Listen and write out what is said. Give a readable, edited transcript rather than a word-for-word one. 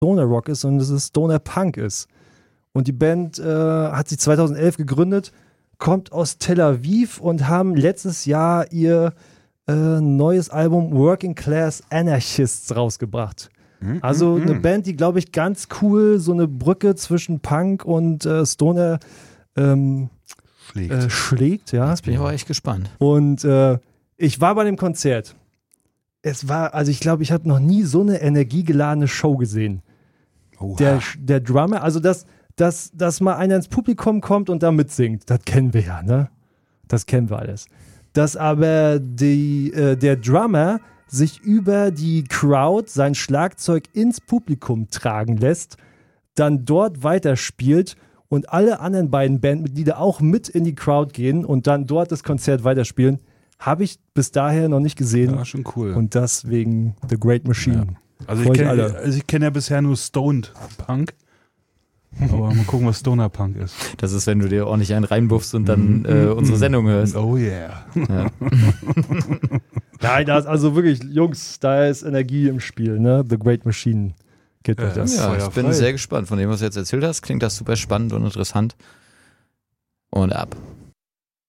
Stoner Rock ist, sondern dass es Stoner Punk ist. Und die Band hat sich 2011 gegründet, kommt aus Tel Aviv und haben letztes Jahr ihr neues Album Working Class Anarchists rausgebracht. Also eine Band, die, glaube ich, ganz cool so eine Brücke zwischen Punk und Stoner schlägt. Ja. Jetzt bin ich aber echt gespannt. Und ich war bei dem Konzert. Es war, also ich glaube, ich habe noch nie so eine energiegeladene Show gesehen. Der Drummer, also dass mal einer ins Publikum kommt und da mitsingt, das kennen wir ja, ne? Das kennen wir alles. Dass aber der Drummer sich über die Crowd sein Schlagzeug ins Publikum tragen lässt, dann dort weiterspielt und alle anderen beiden Bandmitglieder auch mit in die Crowd gehen und dann dort das Konzert weiterspielen, habe ich bis daher noch nicht gesehen. Ja, schon cool. Und das wegen The Great Machine. Ja. Also ich kenne ja bisher nur Stoned Punk. Aber mal gucken, was Stoner Punk ist. Das ist, wenn du dir ordentlich einen reinbuffst und dann unsere Sendung hörst. Oh yeah. Ja. Nein, also wirklich, Jungs, da ist Energie im Spiel, ne? The Great Machine geht euch das. Ja, ich bin sehr gespannt. Von dem, was du jetzt erzählt hast, klingt das super spannend und interessant. Und ab.